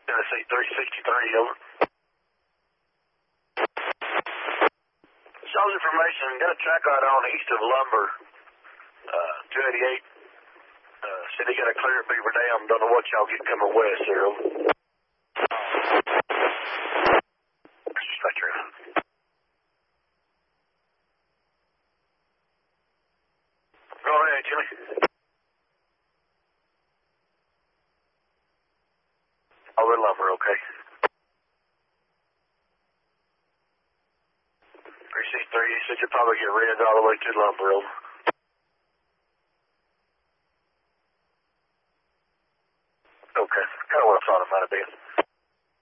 Tennessee 363, over. Show's information, got a track light on east of Lumber, 288. Said he got a clear at Beaver Dam. Don't know what y'all get coming west here. Spectre. Go ahead, Jimmy. Over at Lumber, okay. 363, you said you'll probably get red all the way to Lumber, over.